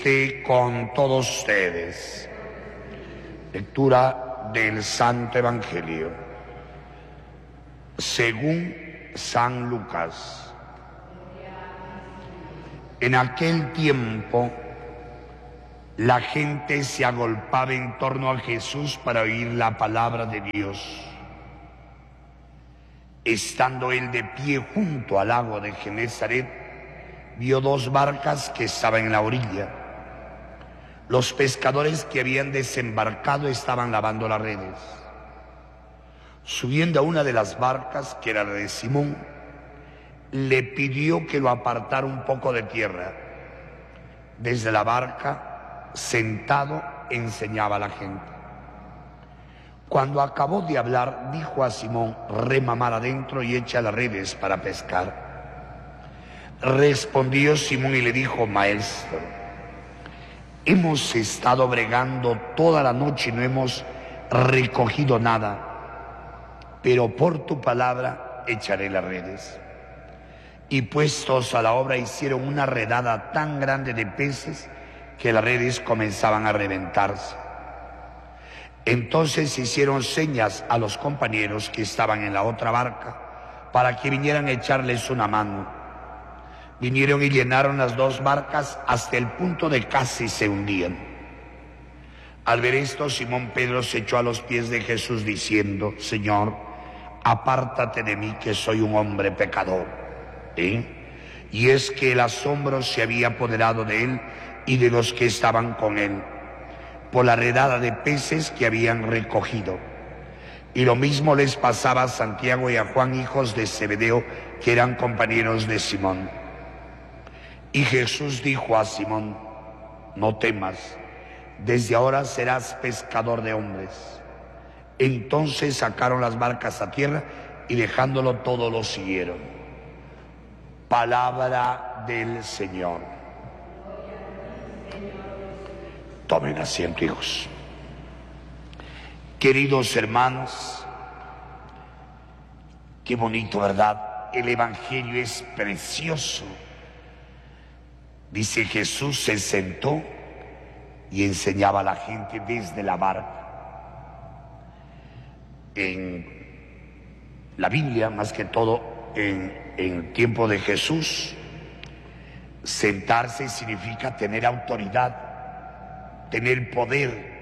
Esté con todos ustedes. Lectura del Santo Evangelio según San Lucas. En aquel tiempo, la gente se agolpaba en torno a Jesús para oír la palabra de Dios. Estando él de pie junto al lago de Genesaret, vio dos barcas que estaban en la orilla. Los pescadores que habían desembarcado estaban lavando las redes. Subiendo a una de las barcas, que era la de Simón, le pidió que lo apartara un poco de tierra. Desde la barca, sentado, enseñaba a la gente. Cuando acabó de hablar, dijo a Simón: rema mar adentro y echa las redes para pescar. Respondió Simón y le dijo: Maestro, hemos estado bregando toda la noche y no hemos recogido nada, pero por tu palabra echaré las redes. Y puestos a la obra hicieron una redada tan grande de peces que las redes comenzaban a reventarse. Entonces hicieron señas a los compañeros que estaban en la otra barca para que vinieran a echarles una mano. Vinieron y llenaron las dos barcas hasta el punto de casi se hundían. Al ver esto, Simón Pedro se echó a los pies de Jesús diciendo: Señor, apártate de mí, que soy un hombre pecador. Y es que el asombro se había apoderado de él y de los que estaban con él, por la redada de peces que habían recogido. Y lo mismo les pasaba a Santiago y a Juan, hijos de Zebedeo, que eran compañeros de Simón. Y Jesús dijo a Simón: no temas, desde ahora serás pescador de hombres. Entonces sacaron las barcas a tierra y dejándolo todo lo siguieron. Palabra del Señor. Tomen asiento, hijos. Queridos hermanos, qué bonito, ¿verdad? El Evangelio es precioso. Dice: Jesús se sentó y enseñaba a la gente desde la barca. En la Biblia, más que todo en el tiempo de Jesús, sentarse significa tener autoridad, tener poder.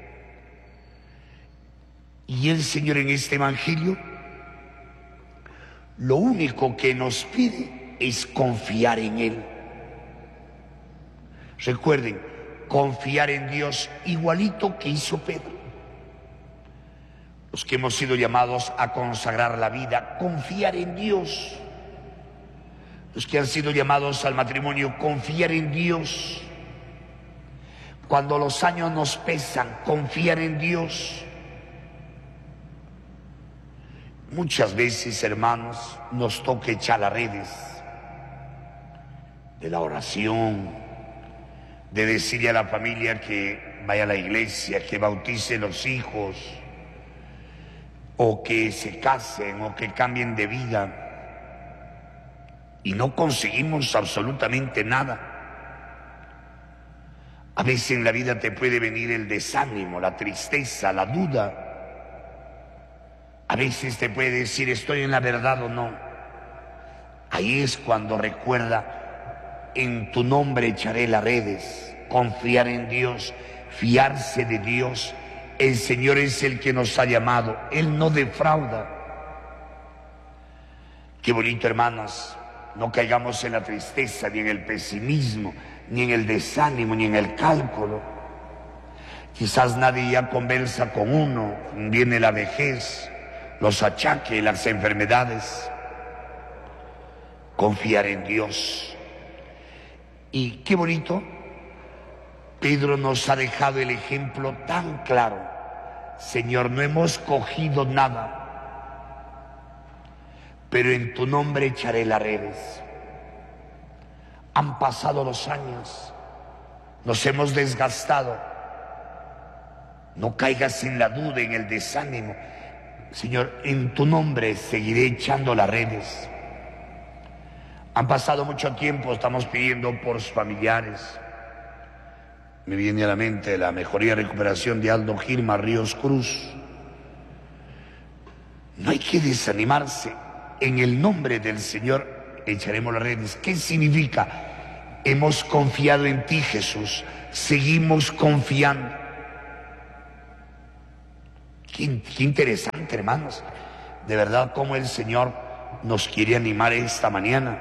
Y el Señor en este Evangelio lo único que nos pide es confiar en Él. Recuerden, confiar en Dios igualito que hizo Pedro. Los que hemos sido llamados a consagrar la vida, confiar en Dios. Los que han sido llamados al matrimonio, confiar en Dios. Cuando los años nos pesan, confiar en Dios. Muchas veces, hermanos, nos toca echar las redes de la oración, de decirle a la familia que vaya a la iglesia, que bautice los hijos, o que se casen, o que cambien de vida, y no conseguimos absolutamente nada. A veces en la vida te puede venir el desánimo, la tristeza, la duda. A veces te puede decir: estoy en la verdad o no. Ahí es cuando recuerda: en tu nombre echaré las redes. Confiar en Dios, fiarse de Dios. El Señor es el que nos ha llamado, Él no defrauda. Qué bonito, hermanos, no caigamos en la tristeza, ni en el pesimismo, ni en el desánimo, ni en el cálculo. Quizás nadie ya conversa con uno, viene la vejez, los achaques, las enfermedades. Confiar en Dios. Y qué bonito, Pedro nos ha dejado el ejemplo tan claro. Señor, no hemos cogido nada, pero en tu nombre echaré las redes. Han pasado los años, nos hemos desgastado. No caigas en la duda, en el desánimo. Señor, en tu nombre seguiré echando las redes. Han pasado mucho tiempo, estamos pidiendo por sus familiares. Me viene a la mente la mejoría y recuperación de Aldo Gilma Ríos Cruz. No hay que desanimarse. En el nombre del Señor echaremos las redes. ¿Qué significa? Hemos confiado en ti, Jesús. Seguimos confiando. Qué interesante, hermanos. De verdad, cómo el Señor nos quiere animar esta mañana.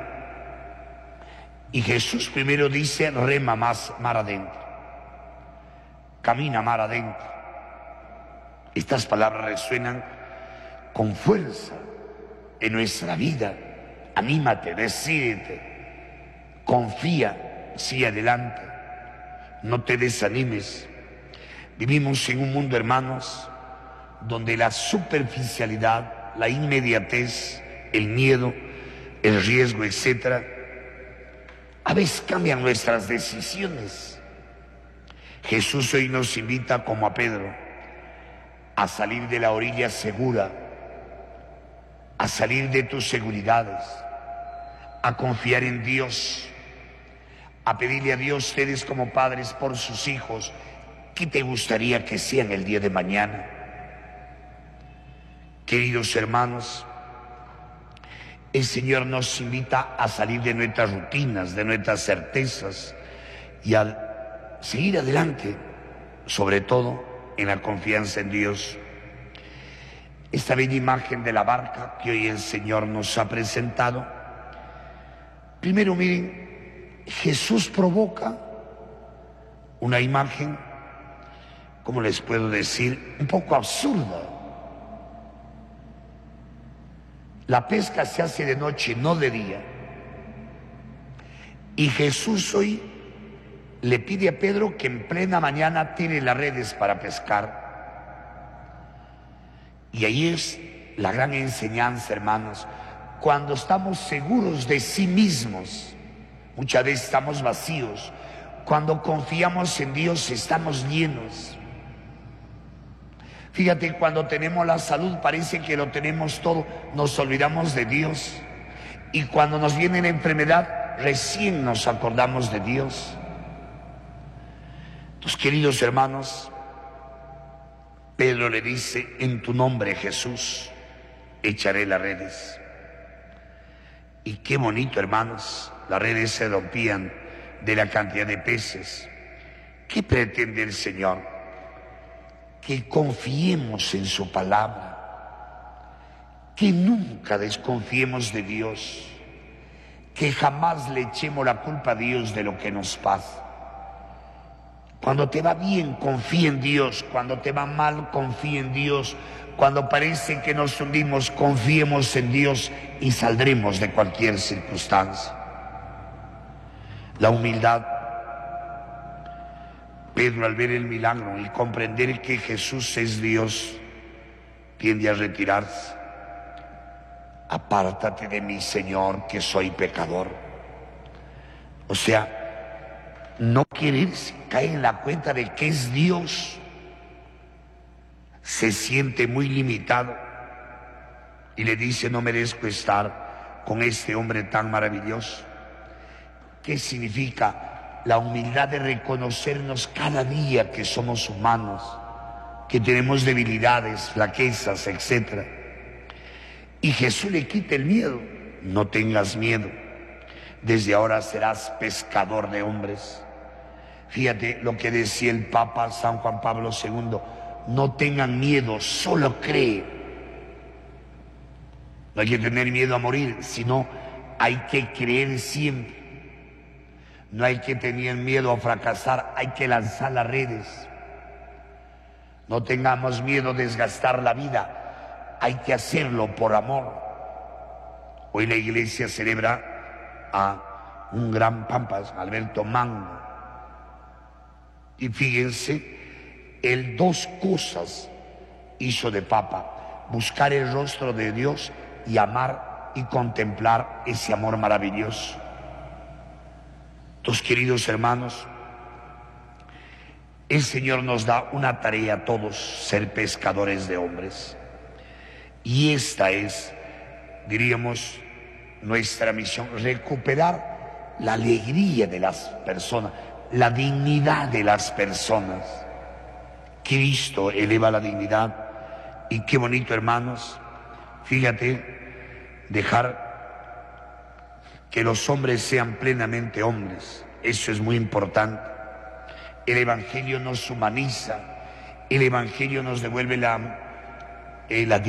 Y Jesús primero dice, rema más mar adentro. Camina mar adentro. Estas palabras resuenan con fuerza en nuestra vida. Anímate, decídete, confía, sigue adelante, no te desanimes. Vivimos en un mundo, hermanos, donde la superficialidad, la inmediatez, el miedo, el riesgo, etcétera, a veces cambian nuestras decisiones. Jesús hoy nos invita, como a Pedro, a salir de la orilla segura, a salir de tus seguridades, a confiar en Dios, a pedirle a Dios, ustedes como padres, por sus hijos, ¿qué te gustaría que sean el día de mañana? Queridos hermanos, el Señor nos invita a salir de nuestras rutinas, de nuestras certezas y a seguir adelante, sobre todo en la confianza en Dios. Esta bella imagen de la barca que hoy el Señor nos ha presentado, primero miren, Jesús provoca una imagen, ¿cómo les puedo decir?, un poco absurda. La pesca se hace de noche, no de día. Y Jesús hoy le pide a Pedro que en plena mañana tire las redes para pescar. Y ahí es la gran enseñanza, hermanos. Cuando estamos seguros de sí mismos, muchas veces estamos vacíos. Cuando confiamos en Dios, estamos llenos. Fíjate, cuando tenemos la salud parece que lo tenemos todo, nos olvidamos de Dios. Y cuando nos viene la enfermedad, recién nos acordamos de Dios. Entonces, queridos hermanos, Pedro le dice, en tu nombre, Jesús, echaré las redes. Y qué bonito, hermanos, las redes se rompían de la cantidad de peces. ¿Qué pretende el Señor? Que confiemos en su palabra, que nunca desconfiemos de Dios, que jamás le echemos la culpa a Dios de lo que nos pasa. Cuando te va bien, confía en Dios. Cuando te va mal, confía en Dios. Cuando parece que nos hundimos, confiemos en Dios y saldremos de cualquier circunstancia. La humildad. Pedro, al ver el milagro y comprender que Jesús es Dios, tiende a retirarse. Apártate de mí, Señor, que soy pecador. O sea, no quererse, cae en la cuenta de que es Dios, se siente muy limitado y le dice, no merezco estar con este hombre tan maravilloso. ¿Qué significa? La humildad de reconocernos cada día que somos humanos, que tenemos debilidades, flaquezas, etc. Y Jesús le quita el miedo. No tengas miedo, desde ahora serás pescador de hombres. Fíjate lo que decía el Papa San Juan Pablo II, no tengan miedo, solo cree. No hay que tener miedo a morir, sino hay que creer siempre. No hay que tener miedo a fracasar, hay que lanzar las redes. No tengamos miedo a desgastar la vida, hay que hacerlo por amor. Hoy la iglesia celebra a un gran pampas, Alberto Mango. Y fíjense, él dos cosas hizo de papa: buscar el rostro de Dios y amar y contemplar ese amor maravilloso. Entonces, queridos hermanos, el Señor nos da una tarea a todos, ser pescadores de hombres. Y esta es, diríamos, nuestra misión, recuperar la alegría de las personas. la dignidad de las personas. Cristo eleva la dignidad. Y qué bonito, hermanos, fíjate, dejar que los hombres sean plenamente hombres. Eso es muy importante. El Evangelio nos humaniza, el Evangelio nos devuelve la